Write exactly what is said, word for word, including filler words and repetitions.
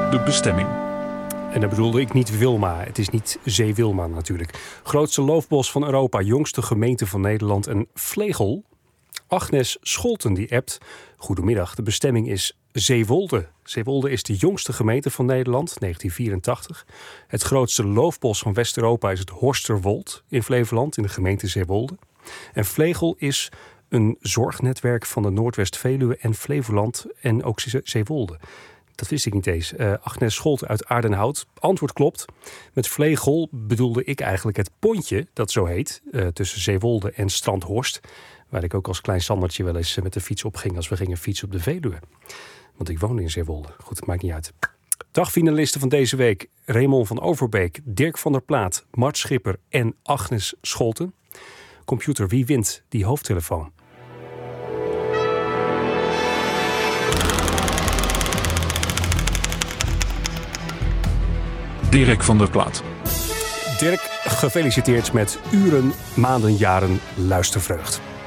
de bestemming. En dat bedoelde ik niet Wilma. Het is niet Zeewilma natuurlijk. Grootste loofbos van Europa, jongste gemeente van Nederland en Vlegel. Agnes Scholten die appt. Goedemiddag, de bestemming is Zeewolde. Zeewolde is de jongste gemeente van Nederland, negentien vierentachtig. Het grootste loofbos van West-Europa is het Horsterwold in Flevoland, in de gemeente Zeewolde. En Vlegel is een zorgnetwerk van de Noordwest-Veluwe en Flevoland en ook Zeewolde. Dat wist ik niet eens. Uh, Agnes Scholten uit Aardenhout. Antwoord klopt. Met Vlegel bedoelde ik eigenlijk het pontje, dat zo heet, uh, tussen Zeewolde en Strandhorst. Waar ik ook als klein Sandertje wel eens met de fiets op ging als we gingen fietsen op de Veluwe. Want ik woonde in Zeewolde. Goed, het maakt niet uit. Dagfinalisten van deze week. Raymond van Overbeek, Dirk van der Plaat, Mart Schipper en Agnes Scholten. Computer, wie wint die hoofdtelefoon? Dirk van der Plaat. Dirk, gefeliciteerd met uren, maanden, jaren luistervreugd.